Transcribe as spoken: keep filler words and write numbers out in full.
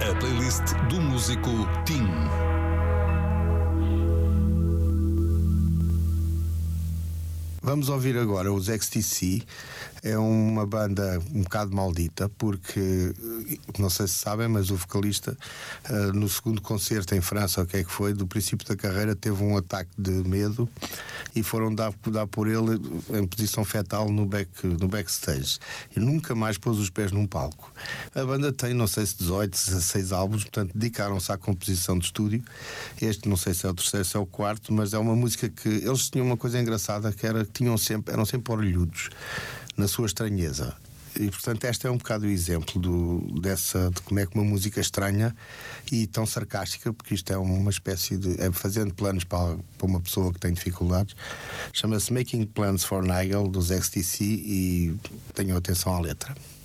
A playlist do músico Tim. Vamos ouvir agora os X T C. É uma banda um bocado maldita, porque, não sei se sabem, mas o vocalista, uh, no segundo concerto em França, o que é que foi, do princípio da carreira, teve um ataque de medo e foram dar, dar por ele em posição fetal no, back, no backstage. E nunca mais pôs os pés num palco. A banda tem, não sei se dezoito, dezasseis álbuns, portanto, dedicaram-se à composição de estúdio. Este, não sei se é o terceiro, se é o quarto, mas é uma música que eles tinham uma coisa engraçada, que era que tinham sempre, eram sempre orelhudos na sua estranheza. E portanto este é um bocado o exemplo do, dessa, de como é que uma música estranha e tão sarcástica, porque isto é uma espécie de, é fazendo planos para, para uma pessoa que tem dificuldades. Chama-se Making Plans for Nigel, dos X T C, e tenham atenção à letra.